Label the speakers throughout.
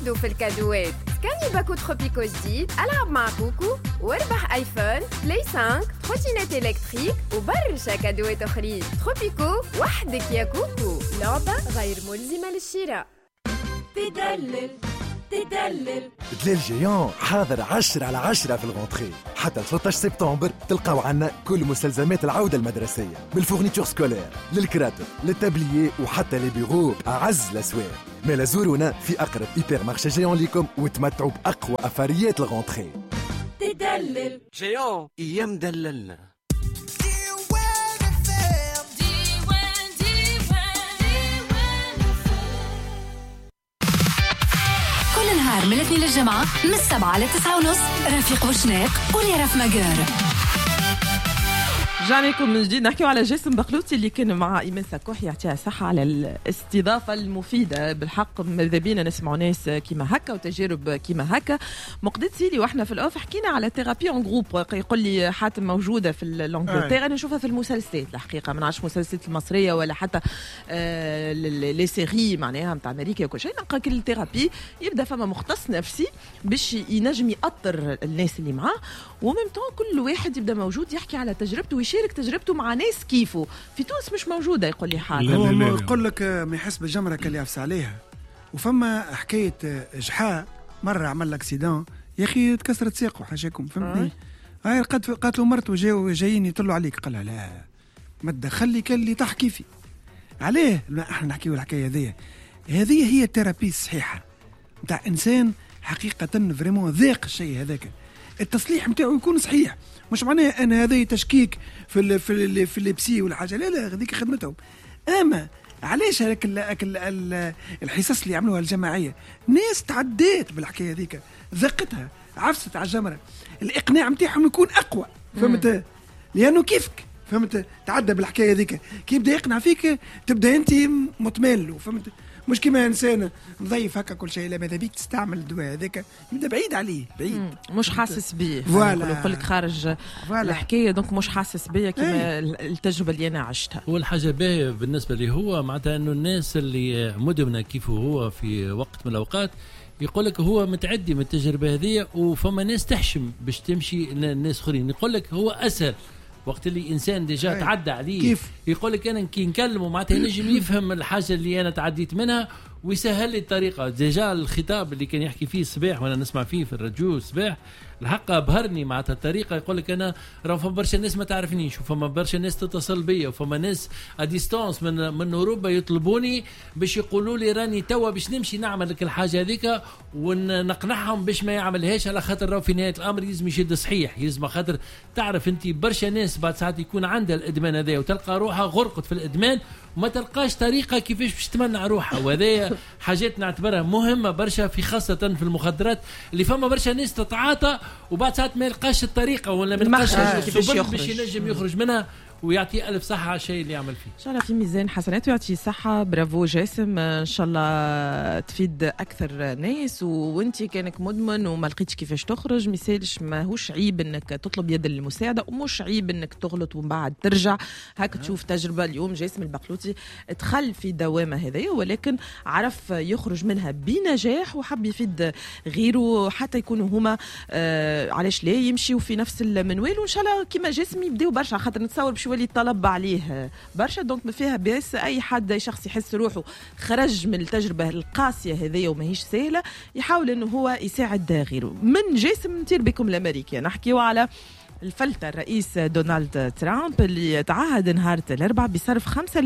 Speaker 1: وحده في الكادوات. سكاني باكو تروبيكو جديد، ألعب مع كوكو واربح ايفون، بلاي 5، تروتينات الكتريك وبرشا كادوات اخرين. تروبيكو وحدك يا كوكو، لعبة غير ملزمة للشراء.
Speaker 2: تدلل
Speaker 3: دليل جيان حاضر 10/10 في الغونتري. حتى 13 سبتمبر تلقاو عنا كل مستلزمات العودة المدرسية بالفورنيتور سكولير للكراتب للتابليي وحتى لي بيرو أعز الأسواق. مالا زورونا في أقرب إيبر مارشي جيان ليكم وتمتعوا بأقوى أفاريات الغونتري.
Speaker 2: تدلل
Speaker 4: جيان أيام دللنا.
Speaker 5: كل نهار من الاثنين للجمعة من 7 ل 9:30 رفيق بوشناق وليرف ماجور.
Speaker 6: رجعنا لكم من جديد نحكيو على جاسم بقلوتي اللي كان مع إيمان سكوح يعطيها صحة على الاستضافة المفيدة. بالحق ماذا بينا نسمعوا ناس كيما هكا وتجارب كيما هكا. مقدت سيلي واحنا في الأوف حكينا على ثيرابي اون جروب. يقول لي حاتم موجودة في الانجلتير. أنا نشوفها في المسلسلات الحقيقة، ما نعرفش المسلسلات المصرية ولا حتى لي سيري معناها نتاع أمريكا وكل شيء. نلقى كل الثيرابي يبدأ فما مختص نفسي باش ينجم يأطر الناس اللي معاه، وممتون كل واحد يبدأ موجود يحكي على تجربته ويشارك تجربته مع ناس كيفه. في تونس مش موجودة يقول لي حاجة.
Speaker 7: هو يقول لك ما يحس بالجمرة كاللي يفس عليها. وفما حكاية جحا مرة عمل اكسيدون يا أخي تكسرت ساقه حاجاكم فهمتني. هاي قالت له مرته جايين يطلوا عليك، قال لا ما تدخلي كان اللي تحكي فيه عليه. لا احنا نحكيو الحكاية هذه هي الثيرابي الصحيحة نتاع إنسان حقيقة فريمون ذاق الشيء هذاك. التصليح نتاعو يكون صحيح، مش معناه ان هذا تشكيك في البسي ولا حاجه، لا هذيك خدمتهم. اما علاش هذاك الحصص اللي عملوها الجماعيه ناس تعديت بالحكايه هذيك، ذقتها عفست على الجمره، الاقناع نتاعهم يكون اقوى. فهمت؟ لانه كيفك فهمت تعدى بالحكايه هذيك، كي يبدا يقنع فيك تبدا انت مطمئن له. فهمت؟ مش كما انسان نضيف هكا كل شيء، لا ماذا بيك تستعمل الدواء هذاك يبدا بعيد عليه، بعيد
Speaker 6: مش حاسس بيه.
Speaker 7: فوالا
Speaker 6: يقول لك خارج الحكايه دونك مش حاسس بيه كما التجربه اللي انا عشتها.
Speaker 8: والحاجه باهيه بالنسبه لي هو معناتها انه الناس اللي مدمنه كيف هو في وقت من الاوقات يقول لك هو متعدي من التجربه هذه، وفما ناس تحشم باش تمشي الناس اخرين. يقول لك هو اسهل وقت اللي انسان ديجا تعدى عليه
Speaker 7: كيف
Speaker 8: يقول لك انا كي نكلمه معناتها ينجم يفهم الحاجه اللي انا تعديت منها ويسهل لي الطريقه. ديجا الخطاب اللي كان يحكي فيه الصباح وانا نسمع فيه في الراديو الصباح الحق ابهرني معناتها الطريقه. يقول لك انا راه فما برشا ناس ما تعرفنيش، وفما برشا ناس تتصل بيا، وفما ناس اديستانس من اوروبا يطلبوني باش يقولوا لي راني توا باش نمشي نعمل لك الحاجه هذيك ونقنعهم باش ما يعملهاش، على خاطر راه في نهايه الامر لازم يشد صحيح، لازم خاطر تعرف انت برشا ناس بعد ساعات يكون عندها الادمان هذا وتلقى روحها غرقت في الادمان وما تلقاش طريقه كيفاش باش تمنع روحها. وهذا حاجات نعتبرها مهمه برشا في خاصه في المخدرات اللي فما برشا ناس تتعاطى وبعد ساعات ما يلقاش الطريقه ولا ما يلقاش السبل باش ينجم يخرج منها، ويعطي ألف صحة على الشيء اللي يعمل فيه.
Speaker 6: إن شاء الله في ميزان حسنات ويعطي صحة. برافو جاسم، إن شاء الله تفيد أكثر ناس. وأنت كانك مدمن وما لقيتش كيفاش تخرج، مثالش ماهوش عيب إنك تطلب يد المساعدة، ومش عيب إنك تغلط ومن بعد ترجع هكا تشوف تجربة. اليوم جاسم البقلوتي دخل في دوامة هذه ولكن عرف يخرج منها بنجاح وحب يفيد غيره حتى يكونوا هما علاش لا يمشيوا في نفس المنوال. وإن شاء الله كما جاسم يبدأوا برشا، خاطر نتصور باش يولي الطلب عليه برشا. دونك ما فيها بأس أي حد شخص يحس روحه خرج من التجربة القاسية هذه وماهيش سهلة يحاول أنه هو يساعد غيره. من جاسم نطير بكم لأمريكا، نحكيو على الفلتة الرئيس دونالد ترامب اللي تعهد نهار الأربعاء بصرف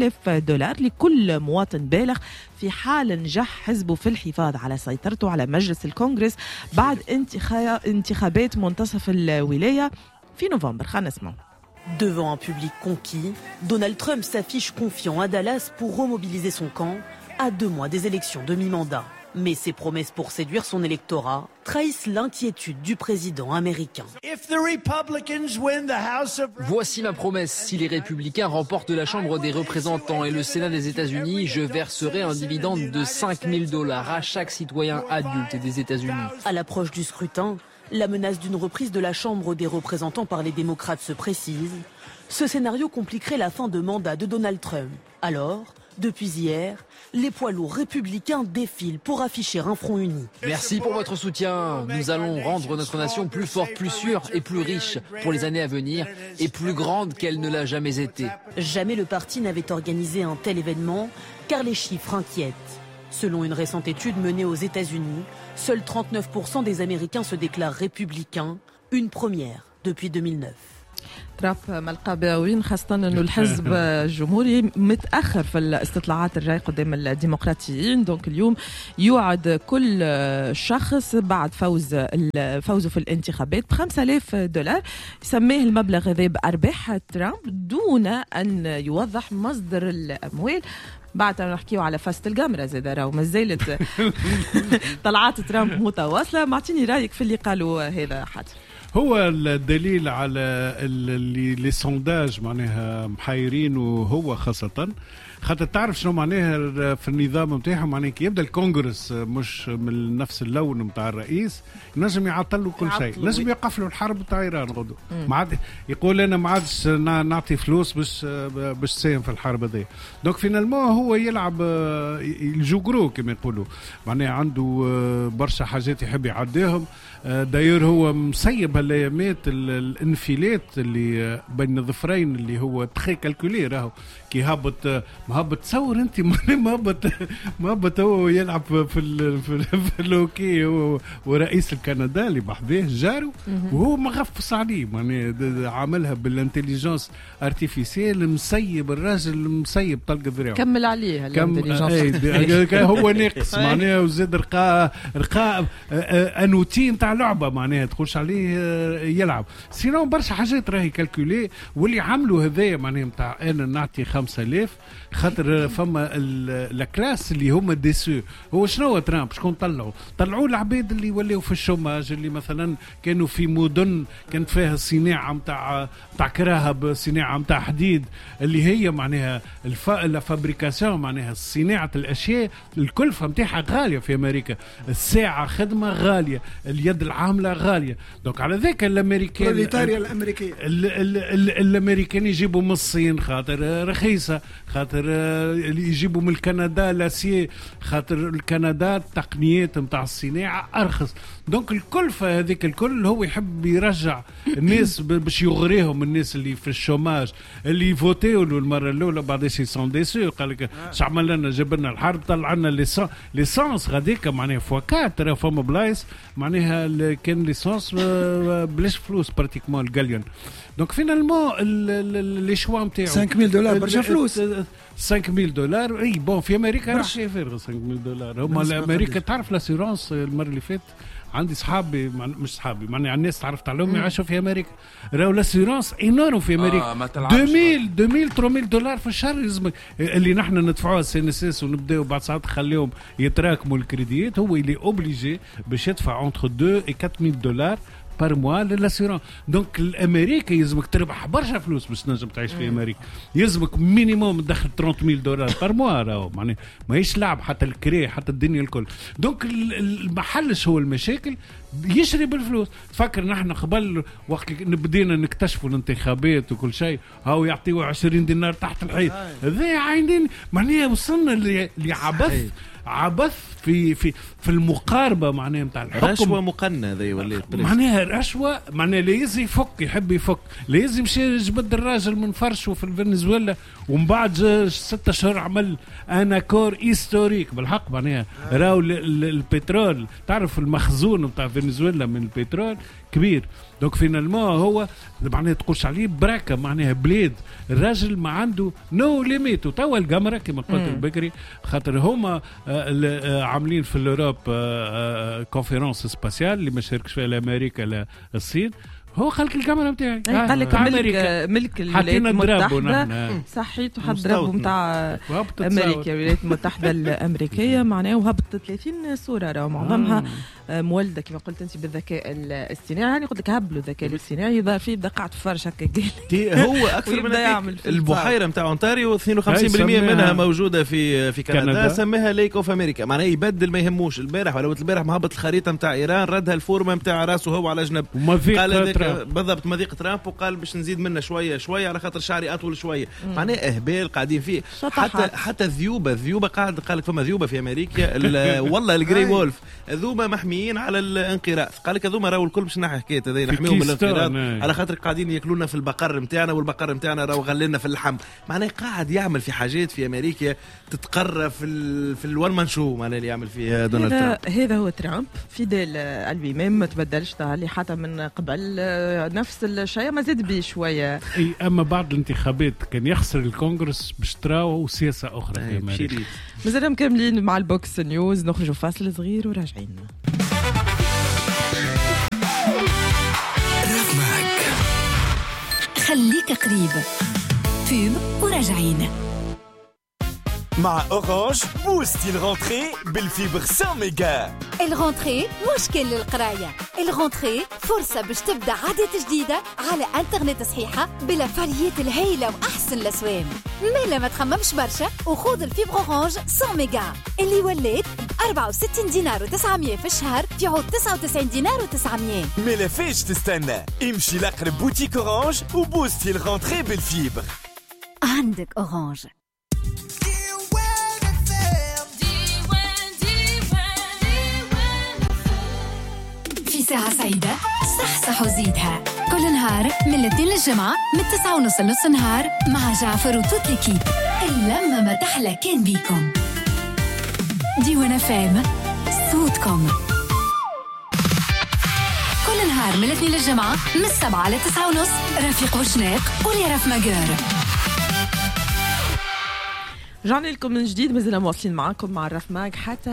Speaker 6: $5000 لكل مواطن بالغ في حال نجح حزبه في الحفاظ على سيطرته على مجلس الكونغرس بعد انتخابات منتصف الولاية في نوفمبر. خلينا نسمع.
Speaker 9: Devant un public conquis, Donald Trump s'affiche confiant à Dallas pour remobiliser son camp à 2 mois des élections de mi-mandat. Mais ses promesses pour séduire son électorat trahissent l'inquiétude du président américain.
Speaker 10: Voici ma promesse. Si les républicains remportent la Chambre des représentants et le Sénat des États-Unis, je verserai un dividende de $5000 à chaque citoyen adulte des États-Unis.
Speaker 9: À l'approche du scrutin, la menace d'une reprise de la Chambre des représentants par les démocrates se précise. Ce scénario compliquerait la fin de mandat de Donald Trump. Alors, Depuis hier, les poids lourds républicains défilent pour afficher un front uni.
Speaker 10: Merci pour votre soutien. Nous allons rendre notre nation plus forte, plus sûre et plus riche pour les années à venir et plus grande qu'elle ne l'a jamais été.
Speaker 9: Jamais le parti n'avait organisé un tel événement, car les chiffres inquiètent. Selon une récente étude menée aux États-Unis, seuls 39% des Américains se déclarent républicains, une première depuis 2009.
Speaker 6: ترامب ملقى وين خاصة أنه الحزب الجمهوري متأخر في الاستطلاعات الرأي قدام الديمقراطيين. دونك اليوم يوعد كل شخص بعد فوزه في الانتخابات $5,000 يسميه المبلغ هذا بأرباح ترامب دون أن يوضح مصدر الأموال. بعد نحكيو على فاست القمرة زاد راهو مازالت طلعات ترامب متواصلة. معطيني رأيك في اللي قالوا هذا حد.
Speaker 11: هو الدليل على اللي سونداج معناها محيرين وهو خاصة خاطر تعرف شنو معناها في النظام نتاعهم معناها كي يبدا الكونغرس مش من نفس اللون نتاع الرئيس ينجم يعطلوا كل شيء لازم يوقفوا الحرب نتاع ايران غدو ما عاد يقول انا ما عادش نعطي فلوس باش تساهم في الحرب هذه. دونك فينالمون هو يلعب الجوجرو كما يقولوا معناها عنده برشا حاجات يحب يعديهم. داير هو مسيب هالايامات الانفلات اللي بين الظفرين اللي هو تخي كالكولي راهو كي هبط تصور انت ما هبط هو يلعب في الهوكي ورئيس الكندا اللي بحذاه جارو وهو مغفص عليه معناها عاملها بالانتليجنس ارتيفيسيال مسيب الراجل مسيب طلق ذراعه كمل عليه الانتليجنس هو ناقص معناها وزاد رقاء انوتي نتاع لعبه معناها تخش عليه يلعب سينو برشا حاجات راهي كالكولي واللي عملوا هذايا معناها نتاع انا نعطي 5,000 خاطر فما الكلاس اللي هما ديسو. هو شنو ترامب شكون طلعوا العباد اللي ولاو في الشوماج اللي مثلا كانوا في مدن كانت فيها صناعه نتاع كراهه بصناعه نتاع حديد اللي هي معناها الفابريكاسيون معناها صناعه الاشياء الكلفه نتاعها غاليه في امريكا. الساعه خدمه غاليه اليد العامله غاليه. دونك على ذاك الامريكان الامريكان يجيبوا من الصين خاطر رخيصه خاطر يجيبوا من كندا لاسيه خاطر الكندا التقنيات نتاع الصناعه ارخص. دونك الكلفه هذيك الكل هو يحب يرجع الناس باش يغريهم الناس اللي في الشوماج اللي فوتيو له المره الاولى بعد شي سون ديسو قال لك اش عمل لنا جاب لنا الحرب طلع لنا ليسانس غاديك معناها فوكات ترى فما بلايص معناها كان ليسانس بلاش فلوس براتيكمون الجاليون. دونك فينالمون لي شوا نتاعو
Speaker 7: $5,000 برشا فلوس
Speaker 11: $5,000 اي بون في امريكا راح يفرق $5,000 هما امريكا تعرف لاسيرونس المره اللي فاتت عندي صحابي مش صحابي معني الناس تعرفت عليهم يعيشوا في امريكا راهو لاسيرونس انورم في امريكا $2,000 في الشهر لازم اللي نحن ندفعوها السي ونبداو بعد ساعات نخليهم يتراكموا الكريديات هو اللي اوبليجي باش يدفع entre $2,000 et $4,000 بار موا للاسيرون. دونك الامريكا يلزمك تربح برشا فلوس باش تنجم تعيش في امريكا يلزمك مينيموم تدخل $30,000 بار موا راهو معناها ماهيش لعب حتى الكري حتى الدنيا الكل. دونك المحلش هو المشاكل يشري بالفلوس. تفكر نحن قبل وقت بدينا نكتشفوا الانتخابات وكل شيء هاو يعطيوا $20 تحت الحيط هذا عينين معناها وصلنا عبث في المقاربه معناها نتاع الحكم
Speaker 12: رشوه مقننه ذي ولات
Speaker 11: معناها رشوه معناها لازم يحب يفك لازم يمشي يجبد الراجل من فرشه في فنزويلا ومن بعد 6 شهور عمل اناكور هيستوريك بالحق معناها راهو البترول تعرف المخزون نتاع فنزويلا من البترول كبير. دونك فينالمون هو معناها تقولش عليه بركه معناها بلاد الراجل ما عنده نو ليميت. وتوا القمره كما قلت البكري خاطر هما عاملين في الاوروب كونفيرونس سباسيال اللي ما شاركش فيها الامريكا لا الصين هو خلق الكاميرا نتاعي
Speaker 6: قال لك ملك الولايات المتحدة صحيت وحد ضربه نتاع امريكا الولايات المتحدة الامريكية معناه وهبط 30 صورة راهو معظمها مولدة كما قلت انت بالذكاء الاصطناعي. يعني قلت لك هبلوا الذكاء الاصطناعي يظهر فيه بدا قاعد فرش هكا
Speaker 12: هو اكثر من البحيرة نتاع اونتاريو 52% منها موجودة في كندا سميها ليك اوف امريكا معناه يبدل ما يهموش. البارح ولا البارح مهبط الخريطة نتاع ايران ردها الفورمة نتاع راسه هو على جنب قال بالضبط مضيق ترامب وقال باش نزيد منه شويه على خاطر شعري اطول شويه. معناه اهبال قاعدين فيه. حتى الذيوبه قال لك فما ذيوبه في امريكا والله الجري وولف ذوما محميين على الانقراض. قال لك هذوما راهو الكل باش نحي حكايه هذه نحميهم من الانقراض على خاطر قاعدين ياكلونا في البقر نتاعنا والبقر نتاعنا راهو غلنا في اللحم. معناه قاعد يعمل في حاجات في امريكا تتقرى في الون مان شو معناه اللي يعمل فيه دونالد ترامب.
Speaker 6: هذا هو ترامب فيديل اللي ما تبدلش اللي حتى من قبل نفس الشيء ما زاد به شويه.
Speaker 11: اي اما بعد الانتخابات كان يخسر الكونغرس باش تراو سياسه اخرى في امريكا.
Speaker 6: مازلنا مكملين مع البوكس نيوز، نخرجوا فاصل صغير وراجعين.
Speaker 5: خليك قريب فيب وراجعين.
Speaker 13: مع أورانج بوستي الغونتري بالفيبر 100 ميجا.
Speaker 14: الغونتري مش كل القراية، الغونتري فرصة باش تبدأ عادات جديدة على انترنت صحيحة بلا فاليات الهيلة وأحسن الأسوام. ميلا ما تخممش برشا وخوض الفيبر أورانج 100 ميجا اللي وليت 64 دينار و900 في الشهر في عود 99 دينار و900.
Speaker 13: ميلا فيش تستنى، امشي لأقرب بوتيك أورانج وبوستي الغونتري بالفيبر.
Speaker 14: عندك أورانج.
Speaker 5: ساعة سعيدة صح وزيدها كل نهار من الاثنين للجمعة من 9:30 لنص النهار مع جعفر وتوت ليكيب. اللمة ما تحلى كان بيكم. ديوان فام صوتكم كل نهار من الاثنين للجمعة من 7 ل 9:30. رفيق وشناق وليرف ماجور.
Speaker 6: رجعنا لكم من جديد، مازلنا مواصلين معاكم مع الرف ماج حتى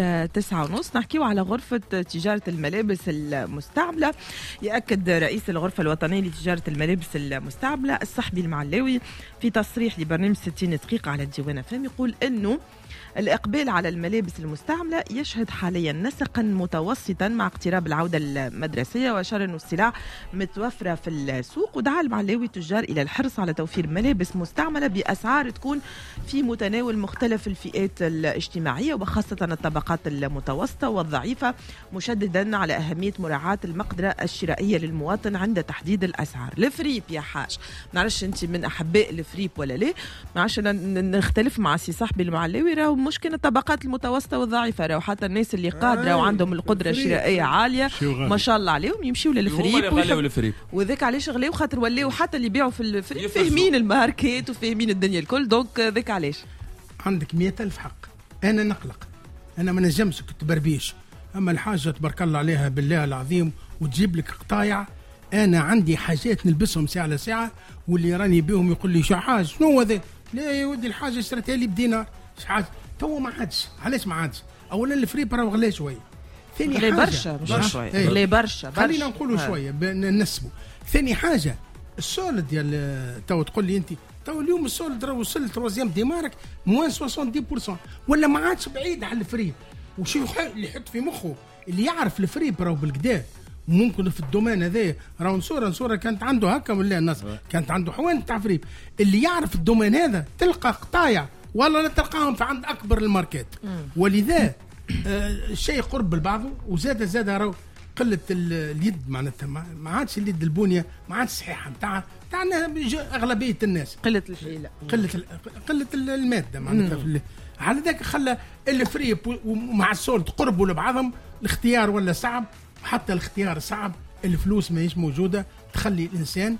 Speaker 6: لل9:30. نحكيو على غرفة تجارة الملابس المستعملة. يأكد رئيس الغرفة الوطنية لتجارة الملابس المستعملة الصحبي المعلاوي في تصريح لبرنامج 60 دقيقة على الديوان فهم، يقول أنه الإقبال على الملابس المستعملة يشهد حاليا نسقا متوسطا مع اقتراب العودة المدرسية، وأشار أنه السلع متوفرة في السوق. ودعا المعلاوي التجار إلى الحرص على توفير ملابس مستعملة بأسعار تكون في متناول مختلف الفئات الاجتماعية وخاصة الطبقات المتوسطة والضعيفة، مشددا على أهمية مراعاة المقدرة الشرائية للمواطن عند تحديد الأسعار. الفريب يا حاج، معرفش أنت من أحباء الفريب ولا لا، معرفش نختلف مع سي صاحبي المعلاوي، راهو مشكلة الطبقات المتوسطة والضعيفة، راهو حتى الناس اللي قادرة وعندهم القدرة الشرائية عالية ما شاء الله عليهم يمشيوا للفريب، وذاك علاش غلاو خاطر ولاو حتى اللي يبيعوا في الفريب فاهمين الماركات وفاهمين الدنيا الكل. دونك ذاك علاش
Speaker 7: عندك 100,000 حق. أنا نقلق، أنا ما نجمش كنت بربيش، أما الحاجة تبارك الله عليها بالله العظيم وتجيب لك قطايع. أنا عندي حاجات نلبسهم ساعة لساعة واللي راني بيهم يقول لي شو حاجة شنو هذا؟ لا يا ودي الحاجة اشتريتها لي بدينار. شو حاجة؟ تو ما عادش. علاش ما عادش؟ أولا الفريب راهو غلا شوية. ثاني حاجة
Speaker 6: برشا مش شوية غلا برشا.
Speaker 7: خلينا نقولوا شوية ننسبوا. ثاني حاجة السولد ديال تو تقول لي أنت تو اليوم السولد راه وصل تروزيام ديمارك موان 70% ولا ما عادش بعيد على الفريب. وشو اللي يحط في مخه اللي يعرف الفريب راهو بالكدا ممكن في الدومين هذا راهو نصوره كانت عنده هكا ولا الناس كانت عنده حوان تاع فريب. اللي يعرف الدومين هذا تلقى قطايع والله لا تلقاهم في عند اكبر الماركات. ولذا الشيء قرب بالبعض وزاد راهو قله اليد معناتها ما عادش اليد البنيه ما عادش صحيحه نتاعنا اغلبيه الناس
Speaker 6: قله الحيله
Speaker 7: قله الماده معناتها على ذاك خلى الفريب ومع السولد قربوا لبعضهم. الاختيار ولا صعب، حتى الاختيار صعب، الفلوس ما هيش موجوده تخلي الانسان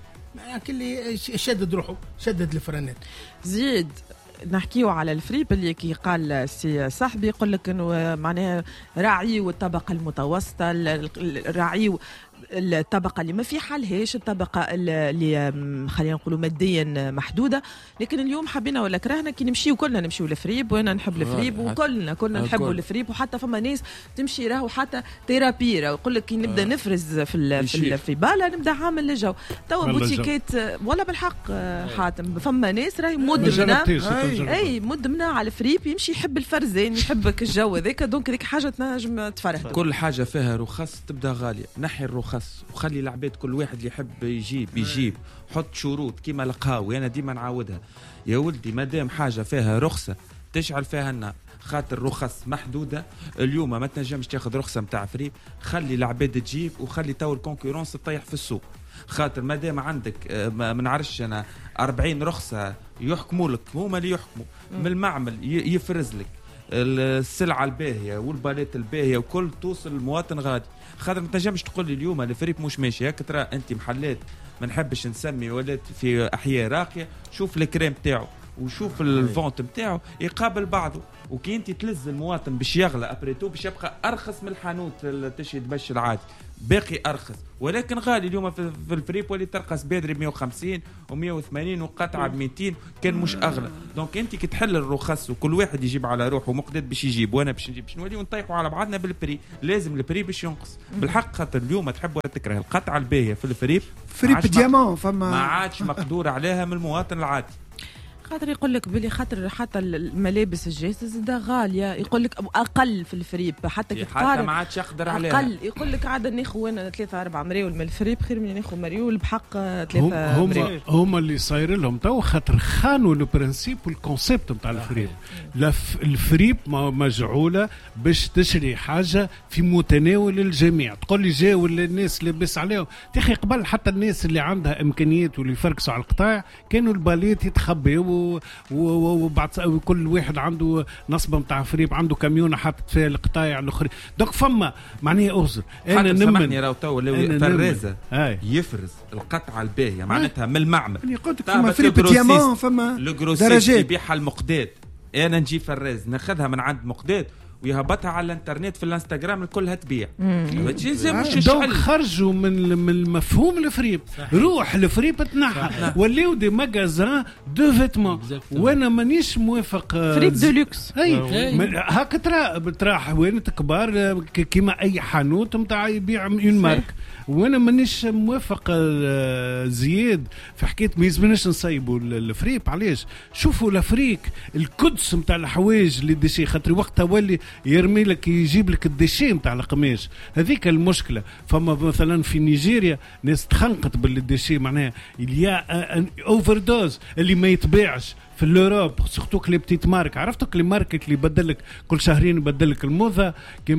Speaker 7: كل شدد روحه شدد الفرانات.
Speaker 6: زيد نحكيو على الفريب اللي كي قال سي صاحبي يقول لك انه معناها راعي والطبقه المتوسطه، راعي الطبقه اللي ما في حالهاش، الطبقه اللي خلينا نقولوا ماديا محدوده. لكن اليوم حبينا ولا كرهنا كي نمشيو كلنا نمشيو للفريب، وانا نحب الفريب وكلنا نحبوا الفريب. وحتى فما ناس تمشي راهو حتى ثيرابي، راهو يقول لك كي نبدا نفرز في بالا نبدا عامل لجو توا بوتيكات ولا بالحق حاتم. فما ناس راهي مدمنه على الفريب، يمشي يحب الفرزان يحبك الجو هذاك. دونك هذيك حاجه تنجم تفرح.
Speaker 4: كل حاجه فيها رخص تبدا غاليه، نحي الرخص وخلي العباد كل واحد اللي يحب يجيب حط شروط كيما القهاوي. انا ديما نعاودها يا ولدي، ما دام حاجه فيها رخصه تشعل فيها النار، خاطر رخص محدوده. اليوم ما تنجمش تاخذ رخصه نتاع فريب، خلي العباد تجيب وخلي تو الكونكورونس تطيح في السوق. خاطر ما دام عندك ما نعرفش انا 40 رخصه يحكموا لك، هما اللي يحكموا من المعمل يفرز لك السلعه الباهيه والباليت الباهيه وكل توصل المواطن غادي. خاطر ما تنجمش تقول لي اليوم الفريق مش ماشي هكا، ترى انت محلات ما نحبش نسمي ولات في احياء راقيه، شوف الكريم تاعو وشوف الفونت نتاعو يقابل بعضه، وكي انت تلز المواطن باش يغلى ابريتو باش يبقى ارخص من الحانوت تشهد باش العادي باقي ارخص، ولكن غالي اليوم في الفريب ولي ترخص بدري 150 و180 وقطعه ب 200 كان مش اغلى. دونك انت كي تحل الرخص وكل واحد يجيب على روحه مقداد باش يجيب وانا باش نجيب باش نوليو نطيحوا على بعضنا بالبري، لازم البري باش ينقص بالحق. خاطر اليوم تحب ولا تكره القطعه الباهيه في الفريب
Speaker 7: ديامون فما
Speaker 4: ما عادش مقدور عليها من المواطن العادي.
Speaker 6: خاطر يقول لك بلي خاطر حتى الملابس الجاهزه زادة غاليه، يقول لك اقل في الفريب حتى كي
Speaker 4: تقارن ما عادش يقدر عليها
Speaker 6: اقل، يقول لك عاد ناخذ انا 3-4 مريول من الفريب خير من ناخذ مريول بحق 3 مريول.
Speaker 11: هما اللي صاير لهم تو خاطر خانوا لو برانسيب والكونسيبت نتاع الفريب. الفريب مجعوله باش تشري حاجه في متناول الجميع. تقول لي جاوا الناس لاباس عليهم يا اخي، قبل حتى الناس اللي عندها امكانيات واللي يفركسوا على القطاع كانوا الباليت يتخبوا وبعد كل واحد عنده نصبه نتاع فريب، عنده كاميونه حاطط فيها القطايع الاخرى. دونك فما معناها اغزر
Speaker 4: انا نمني راهو تو فرازه يفرز القطعه الباهيه معناتها من المعمل.
Speaker 7: يعني قلت لك فما فريب ديامون فما
Speaker 4: درجات يبيعها المقداد، انا نجي فراز ناخذها من عند مقداد ويهبطها على الانترنت في الانستغرام الكلها تبيع.
Speaker 11: دونك خرجوا من المفهوم الفريب، روح الفريب تنحى ولاو دي ماغازان دو فيتمون. وانا مانيش موافق
Speaker 6: فريب دو لوكس
Speaker 11: هاك ترى حوانت كبار كيما اي حانوت نتاع يبيع اون مارك. وانا مانيش موافق زياد في حكايه ما يلزمناش نصيبوا الفريب. علاش؟ شوفوا الافريك القدس نتاع الحوايج اللي ديشي، خاطر وقتها ولي يرمي لك يجيب لك الديشي نتاع القماش، هذيك المشكله. فما مثلا في نيجيريا ناس تخنقت بالديشي، معناها اليا اوفر دوز اللي ما يتباعش في الأوروب سورتو كلي بتيت مارك. عرفتوا كلي ماركت اللي يبدلك كل شهرين يبدلك الموضة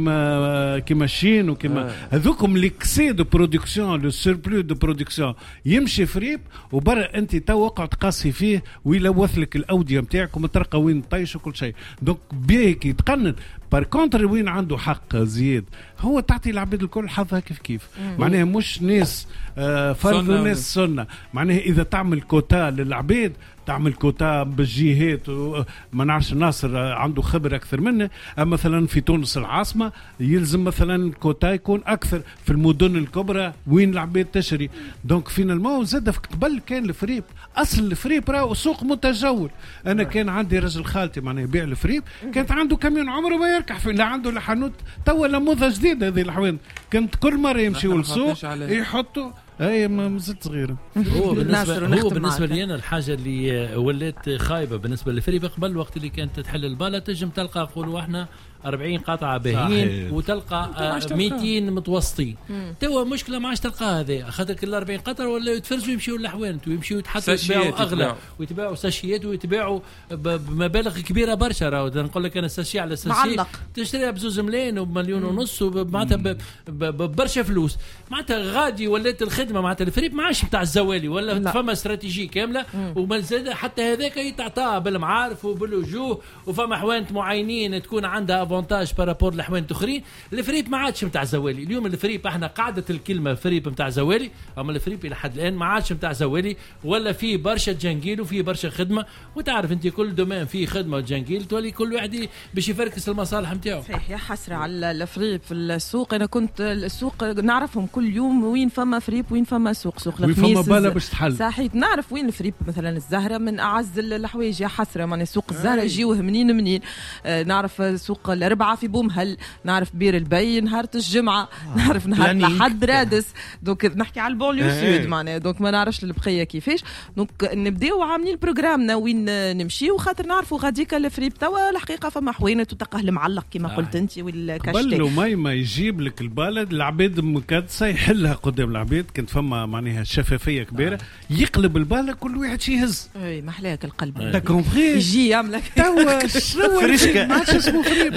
Speaker 11: كيما شين وكيما هذوكم ليكسي دو برودكسيون لو سيربلو دو برودكسيون يمشي فريب وبرا انت تو اقعد تقاسي فيه ويلوث لك الاوديه نتاعك ومترقى وين طيش وكل شيء. دونك بيك يتقنن. بار كونتر وين عنده حق زياد هو تعطي العباد الكل حظها كيف معناها مش ناس فرض وناس سنه. معناها اذا تعمل كوتا للعباد تعمل كوتا بالجهات ما نعرفش ناصر عنده خبره اكثر منه. مثلا في تونس العاصمه يلزم مثلا كوتا يكون اكثر في المدن الكبرى وين العباد تشري. دونك فينالمون زاد قبل كان الفريب اصل الفريب راهو سوق متجول. انا كان عندي رجل خالتي معناها يبيع الفريب، كانت عنده كاميون عمره ما يركح فيه، لا عنده لا حانوت. تو نموذج جديد هذه الحوان، كانت كل مره يمشيوا للسوق يحطوا اي ما زلت صغيره.
Speaker 8: هو بالنسبه لي انا الحاجه اللي ولات خايبه بالنسبه للفريق قبل الوقت اللي كانت تحل الباله تجم تلقى نقولوا احنا 40 قطعه باهيين وتلقى 200 متوسطين. توا مشكله ما عادش تلقى هذا، خاطر كل 40 قطره ولا يتفرزوا يمشيوا للحوانت ويمشيوا يتحطوا يتباعوا اغلى ويتباعوا ساشيات ويتباعوا بمبالغ كبيره برشا. راهو نقول لك انا ساشي على ساشي تشتريها ب2 ملايين وبمليون ونص ومعناتها برشا فلوس. معناتها غادي ولات الخدمه معناتها الفريق ما عادش نتاع الزوالي ولا فما استراتيجيه كامله وما زاد حتى هذاك يتعطى بالمعارف وبالوجوه وفما حوانت معينين تكون عندها افونتاج بارابور لحوانت اخرين. الفريق ما عادش نتاع زوالي اليوم. الفريق احنا قاعده الكلمه الفريق نتاع زوالي، اما الفريق الى حد الان ما عادش نتاع زوالي ولا فيه برشا جنجيل وفيه برشا خدمه. وتعرف انت كل دومين فيه خدمه وجنجيل تولي كل واحد باش يفركس المصالح نتاعو.
Speaker 6: صحيح يا حسره على الفريق في السوق. انا كنت السوق نعرفهم كل يوم وين فما فريق وين فما سوق
Speaker 11: الخميس وين فما بالا باش تحل.
Speaker 6: صحيح نعرف وين الفريق مثلا الزهره من اعز الحوايج يا حسره. ماني سوق الزهره يجيوه منين نعرف سوق الاربعه في بومهل، نعرف بير البي نهار الجمعه، نعرف نهار لحد رادس. دونك نحكي على البونليو سود معناها. دونك ما نعرفش البقيه كيفاش. دونك نبداو عاملين بروجرامنا وين نمشيو خاطر نعرفوا غاديك الفريق توا الحقيقه فما حوينه وتقه المعلق كما قلت انت والكاشتي.
Speaker 11: قبل ما يجيب لك البلد العباد مكدسه يحلها قدام العباد. كنت فما معناها شفافيه كبيره يقلب الباله كل واحد شي يهز.
Speaker 6: اي محلاك القلب
Speaker 11: دا كومبري
Speaker 6: يجي يعملك
Speaker 11: توا شنو فريشكا ما عادش اسمه فريب.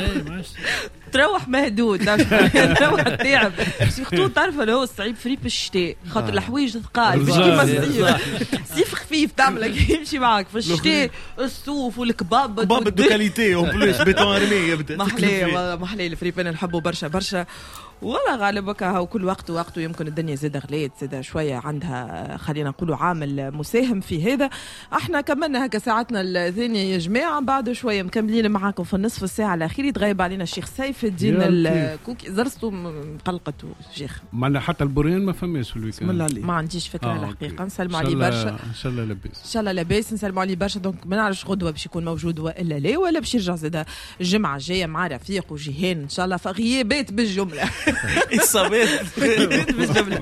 Speaker 6: تروح مهدود تروح تعب سيرتو تعرف اللي هو الصعيب فريب الشتاء خاطر الحوايج ثقال كيما صيف خفيف تعمل يمشي معاك في الشتاء الصوف والكباب
Speaker 12: دو كاليتي اون بلوس بيتون ارمي يبدا
Speaker 6: محلي الفريب انا نحبه برشا والله غالبا هاو كل وقت ووقته يمكن الدنيا زاد غليت زاد شويه عندها خلينا نقولوا عامل مساهم في هذا. احنا كملنا هكا ساعتنا الثانيه يا جماعه بعد شويه مكملين معاكم في النصف الساعه الاخير يتغيب علينا الشيخ سيف الدين الكوكي زرستو مقلقته شيخ
Speaker 11: معنا حتى البوريان ما فماش في الويكاند
Speaker 6: ما عنديش فكره الحقيقه نسلموا عليه برشا
Speaker 11: ان شاء الله لاباس
Speaker 6: ان شاء الله لاباس نسلموا عليه برشا دونك ما نعرفش غدوه باش يكون موجود والا لا ولا باش يرجع زاد الجمعه الجايه مع رفيق وجيهان ان شاء الله فغيابات بالجمله
Speaker 12: إصابات
Speaker 6: بالجمله.